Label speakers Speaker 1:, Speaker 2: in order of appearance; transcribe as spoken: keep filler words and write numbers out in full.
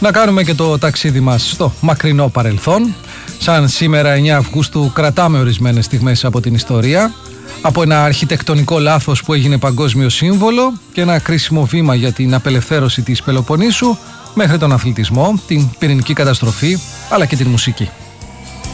Speaker 1: Να κάνουμε και το ταξίδι μας στο μακρινό παρελθόν. Σαν σήμερα εννέα Αυγούστου κρατάμε ορισμένες στιγμές από την ιστορία. Από ένα αρχιτεκτονικό λάθος που έγινε παγκόσμιο σύμβολο και ένα κρίσιμο βήμα για την απελευθέρωση της Πελοποννήσου, μέχρι τον αθλητισμό, την πυρηνική καταστροφή αλλά και την μουσική.